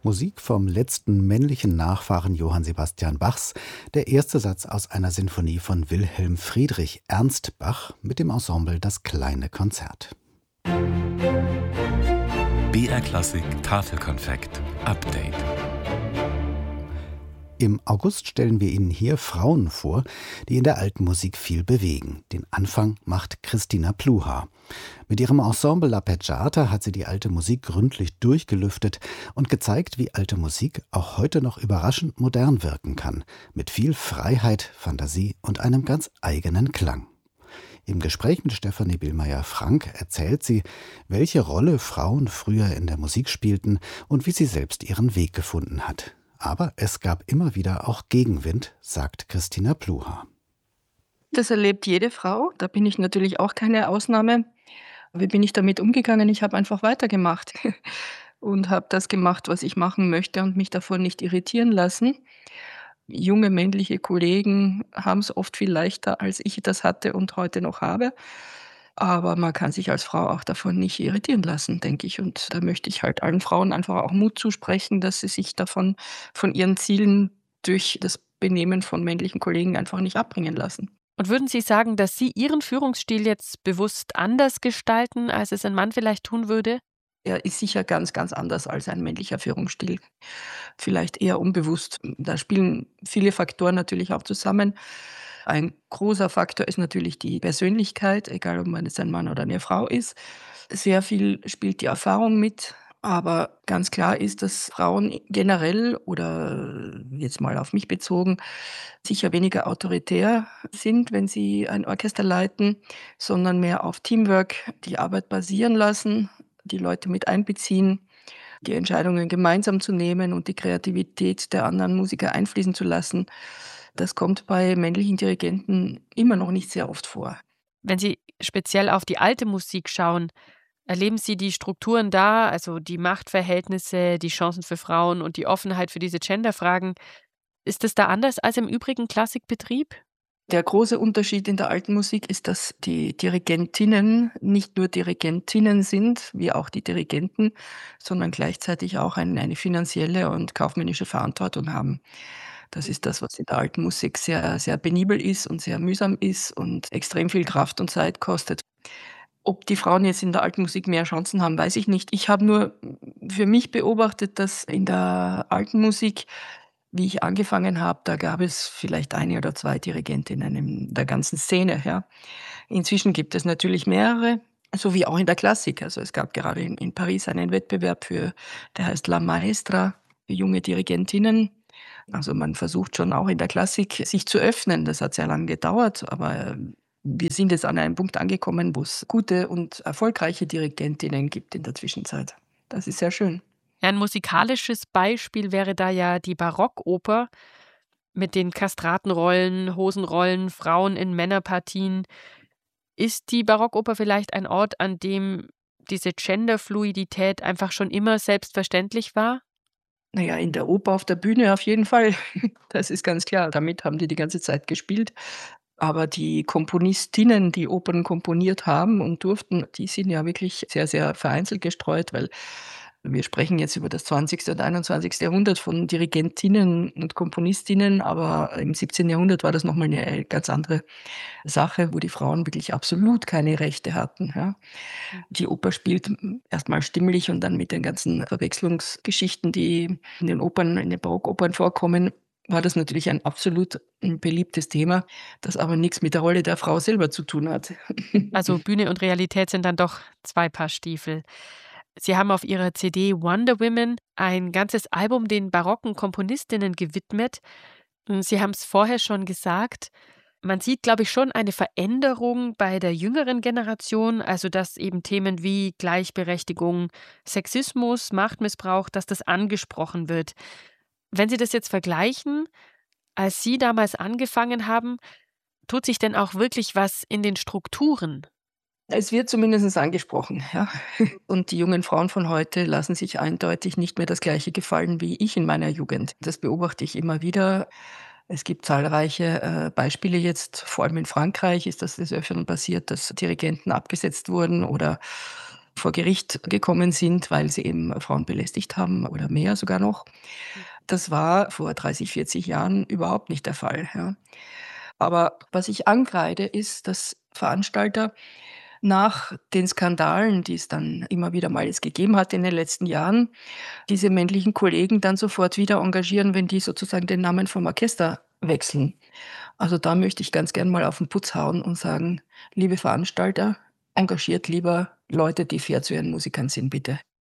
Musik vom letzten männlichen Nachfahren Johann Sebastian Bachs, der erste Satz aus einer Sinfonie von Wilhelm Friedrich Ernst Bach mit dem Ensemble Das kleine Konzert. BR Klassik Tafelkonfekt Update. Im August stellen wir Ihnen hier Frauen vor, die in der alten Musik viel bewegen. Den Anfang macht Christina Pluhar. Mit ihrem Ensemble L'Arpeggiata hat sie die alte Musik gründlich durchgelüftet und gezeigt, wie alte Musik auch heute noch überraschend modern wirken kann, mit viel Freiheit, Fantasie und einem ganz eigenen Klang. Im Gespräch mit Stefanie Billmeier-Frank erzählt sie, welche Rolle Frauen früher in der Musik spielten und wie sie selbst ihren Weg gefunden hat. Aber es gab immer wieder auch Gegenwind, sagt Christina Pluhar. Das erlebt jede Frau, da bin ich natürlich auch keine Ausnahme. Wie bin ich damit umgegangen? Ich habe einfach weitergemacht und habe das gemacht, was ich machen möchte und mich davon nicht irritieren lassen. Junge männliche Kollegen haben es oft viel leichter, als ich das hatte und heute noch habe. Aber man kann sich als Frau auch davon nicht irritieren lassen, denke ich. Und da möchte ich halt allen Frauen einfach auch Mut zusprechen, dass sie sich von ihren Zielen durch das Benehmen von männlichen Kollegen einfach nicht abbringen lassen. Und würden Sie sagen, dass Sie Ihren Führungsstil jetzt bewusst anders gestalten, als es ein Mann vielleicht tun würde? Er ist sicher ganz, ganz anders als ein männlicher Führungsstil. Vielleicht eher unbewusst. Da spielen viele Faktoren natürlich auch zusammen. Ein großer Faktor ist natürlich die Persönlichkeit, egal ob man jetzt ein Mann oder eine Frau ist. Sehr viel spielt die Erfahrung mit. Aber ganz klar ist, dass Frauen generell oder jetzt mal auf mich bezogen sicher weniger autoritär sind, wenn sie ein Orchester leiten, sondern mehr auf Teamwork, die Arbeit basieren lassen, die Leute mit einbeziehen, die Entscheidungen gemeinsam zu nehmen und die Kreativität der anderen Musiker einfließen zu lassen. Das kommt bei männlichen Dirigenten immer noch nicht sehr oft vor. Wenn Sie speziell auf die alte Musik schauen, erleben Sie die Strukturen da, also die Machtverhältnisse, die Chancen für Frauen und die Offenheit für diese Genderfragen? Ist es da anders als im übrigen Klassikbetrieb? Der große Unterschied in der alten Musik ist, dass die Dirigentinnen nicht nur Dirigentinnen sind, wie auch die Dirigenten, sondern gleichzeitig auch eine finanzielle und kaufmännische Verantwortung haben. Das ist das, was in der alten Musik sehr, sehr penibel ist und sehr mühsam ist und extrem viel Kraft und Zeit kostet. Ob die Frauen jetzt in der alten Musik mehr Chancen haben, weiß ich nicht. Ich habe nur für mich beobachtet, dass in der alten Musik, wie ich angefangen habe, da gab es vielleicht eine oder 2 Dirigentinnen in der ganzen Szene, ja. Inzwischen gibt es natürlich mehrere, so wie auch in der Klassik. Also, es gab gerade in Paris einen Wettbewerb der heißt La Maestra, für junge Dirigentinnen. Also, man versucht schon auch in der Klassik sich zu öffnen. Das hat sehr lange gedauert, aber wir sind jetzt an einem Punkt angekommen, wo es gute und erfolgreiche Dirigentinnen gibt in der Zwischenzeit. Das ist sehr schön. Ja, ein musikalisches Beispiel wäre da ja die Barockoper mit den Kastratenrollen, Hosenrollen, Frauen in Männerpartien. Ist die Barockoper vielleicht ein Ort, an dem diese Genderfluidität einfach schon immer selbstverständlich war? Na ja, in der Oper auf der Bühne auf jeden Fall. Das ist ganz klar. Damit haben die ganze Zeit gespielt. Aber die Komponistinnen, die Opern komponiert haben und durften, die sind ja wirklich sehr, sehr vereinzelt gestreut, weil wir sprechen jetzt über das 20. und 21. Jahrhundert von Dirigentinnen und Komponistinnen, aber im 17. Jahrhundert war das noch mal 'ne ganz andere Sache, wo die Frauen wirklich absolut keine Rechte hatten, ja. Die Oper spielt erst mal stimmlich und dann mit den ganzen Verwechslungsgeschichten, die in den Barockopern vorkommen, war das natürlich ein absolut beliebtes Thema, das aber nix mit der Rolle der Frau selber zu tun hat. Also Bühne und Realität sind dann doch 2 Paar Stiefel. Sie haben auf Ihrer CD Wonder Women ein ganzes Album den barocken Komponistinnen gewidmet. Sie haben es vorher schon gesagt, man sieht, glaube ich, schon eine Veränderung bei der jüngeren Generation, also dass eben Themen wie Gleichberechtigung, Sexismus, Machtmissbrauch, dass das angesprochen wird. Wenn Sie das jetzt vergleichen, als Sie damals angefangen haben, tut sich denn auch wirklich was in den Strukturen? Es wird zumindest angesprochen, ja. Und die jungen Frauen von heute lassen sich eindeutig nicht mehr das Gleiche gefallen wie ich in meiner Jugend. Das beobachte ich immer wieder. Es gibt zahlreiche Beispiele jetzt, vor allem in Frankreich ist das des Öfteren passiert, dass Dirigenten abgesetzt wurden oder vor Gericht gekommen sind, weil sie eben Frauen belästigt haben oder mehr sogar noch. Das war vor 30, 40 Jahren überhaupt nicht der Fall, ja. Aber was ich ankreide, ist, dass Veranstalter nach den Skandalen, die es dann immer wieder mal jetzt gegeben hat in den letzten Jahren, diese männlichen Kollegen dann sofort wieder engagieren, wenn die sozusagen den Namen vom Orchester wechseln. Also da möchte ich ganz gern mal auf den Putz hauen und sagen: „Liebe Veranstalter, engagiert lieber Leute, die fair zu ihren Musikern sind, bitte.“